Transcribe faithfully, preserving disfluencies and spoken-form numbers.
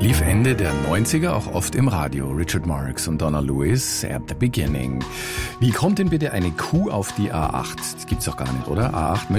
Lief Ende der neunziger auch oft im Radio. Richard Marx und Donna Lewis, At the Beginning. Wie kommt denn bitte eine Kuh auf die A acht? Das gibt's doch gar nicht, oder? A acht